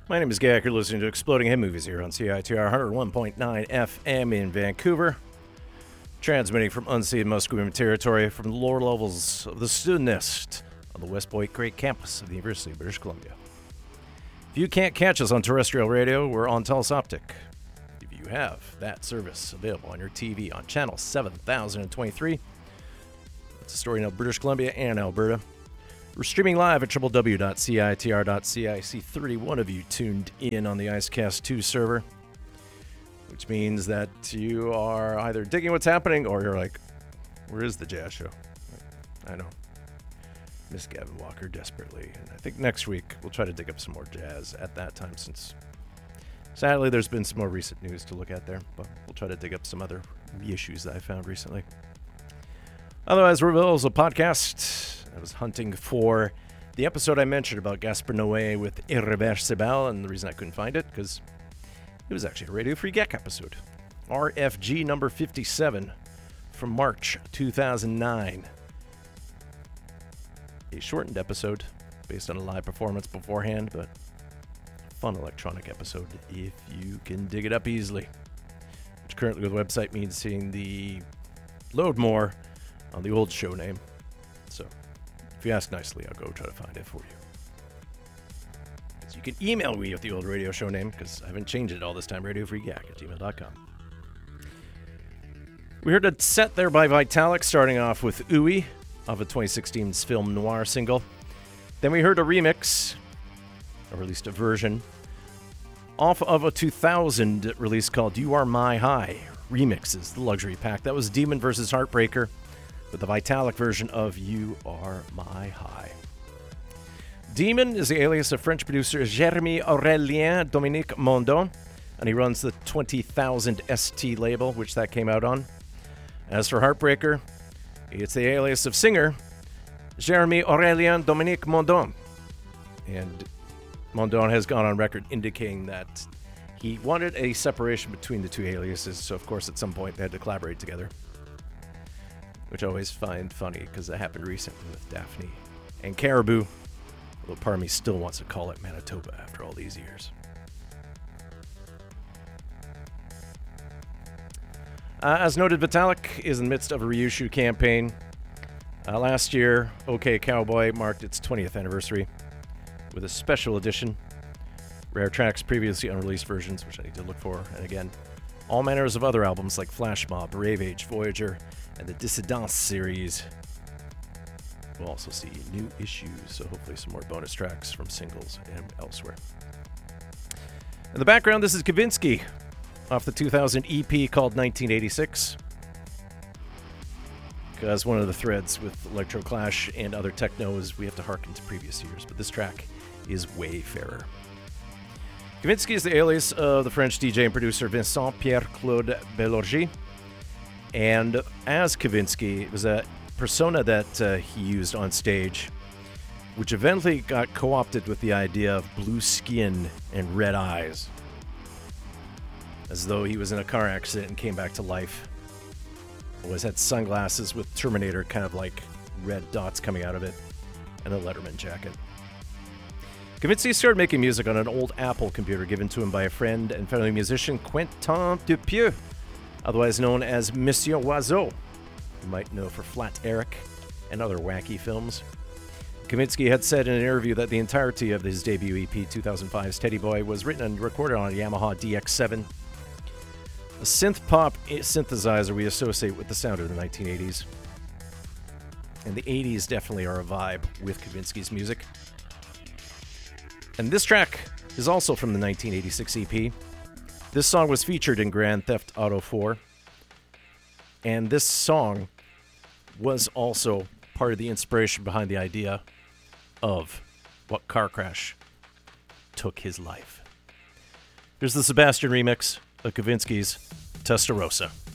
My name is Gak. You're listening to Exploding Head Movies here on CITR 101.9 FM in Vancouver. Transmitting from unceded Musqueam territory from the lower levels of the student nest on the West Point Great Campus of the University of British Columbia. If you can't catch us on terrestrial radio, we're on Telus Optic. If you have that service available on your TV on channel 7023, that's a story in British Columbia and Alberta. We're streaming live at www.citr.ca. I see 31 of you tuned in on the Icecast 2 server, which means that you are either digging what's happening or you're like, where is the jazz show? I know. Miss Gavin Walker desperately. And I think next week we'll try to dig up some more jazz at that time, since sadly there's been some more recent news to look at there, but we'll try to dig up some other reissues that I found recently. Otherwise, Reveals a podcast. I was hunting for the episode I mentioned about Gaspar Noé with Irreversible, and the reason I couldn't find it, because it was actually a Radio Free Geek episode. RFG number 57 from March 2009. A shortened episode based on a live performance beforehand, but fun electronic episode if you can dig it up easily. Which currently with the website means seeing the load more on the old show name. So if you ask nicely, I'll go try to find it for you. So you can email me with the old radio show name, because I haven't changed it all this time, radiofreeyak@gmail.com. We heard a set there by Vitalik, starting off with Ooey, of a 2016's film noir single. Then we heard a remix, or at least a version, off of a 2000 release called You Are My High. Remixes, the luxury pack. That was Demon vs. Heartbreaker, with the Vitalik version of You Are My High. Demon is the alias of French producer Jérémy Aurélien Dominique Mondon, and he runs the 20,000 ST label, which that came out on. As for Heartbreaker, it's the alias of singer Jérémy Aurélien Dominique Mondon. And Mondon has gone on record indicating that he wanted a separation between the two aliases, so of course at some point they had to collaborate together. Which I always find funny, because that happened recently with Daphne and Caribou, although part of me still wants to call it Manitoba after all these years. As noted, Vitalik is in the midst of a reissue campaign. Last year, OK Cowboy marked its 20th anniversary with a special edition. Rare tracks, previously unreleased versions, which I need to look for, and again, all manners of other albums like Flash Mob, Rave Age, Voyager, and the Dissidence series. We'll also see new issues, so hopefully some more bonus tracks from singles and elsewhere. In the background, this is Kavinsky off the 2000 EP called 1986. Because one of the threads with Electroclash and other techno is we have to harken to previous years, but this track is Wayfarer. Kavinsky is the alias of the French DJ and producer Vincent Pierre-Claude Bellorgie. And as Kavinsky, it was a persona that he used on stage, which eventually got co-opted with the idea of blue skin and red eyes, as though he was in a car accident and came back to life. Always had sunglasses with Terminator kind of like red dots coming out of it, and a Letterman jacket. Kavinsky started making music on an old Apple computer given to him by a friend and fellow musician Quentin Dupieux, otherwise known as Monsieur Oiseau, you might know for Flat Eric and other wacky films. Kavinsky had said in an interview that the entirety of his debut EP, 2005's Teddy Boy, was written and recorded on a Yamaha DX7, a synth-pop synthesizer we associate with the sound of the 1980s. And the 80s definitely are a vibe with Kavinsky's music. And this track is also from the 1986 EP. This song was featured in Grand Theft Auto 4. And this song was also part of the inspiration behind the idea of what car crash took his life. Here's the Sebastian remix of Kavinsky's Testarossa.